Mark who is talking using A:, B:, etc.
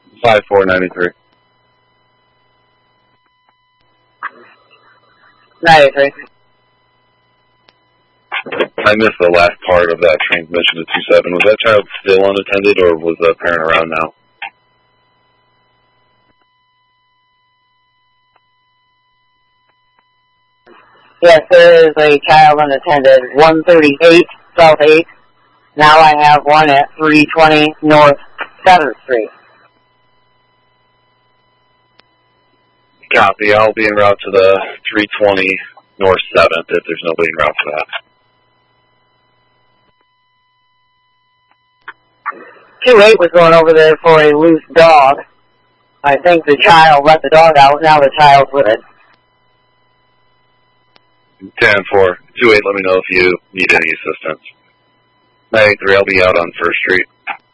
A: 5493.
B: 93.
A: I missed the last part of that transmission to 27. Was that child still unattended, or was the parent around now?
B: Yes, there is a child unattended, 138 South 8th. Now I have one at 320 North 7th Street.
A: Copy. I'll be en route to the 320 North 7th if there's nobody en route for that.
B: 28 was going over there for a loose dog. I think the child let the dog out. Now the child's with it.
A: 10-4. 28, let me know if you need any assistance. 93, I'll be out on 1st Street.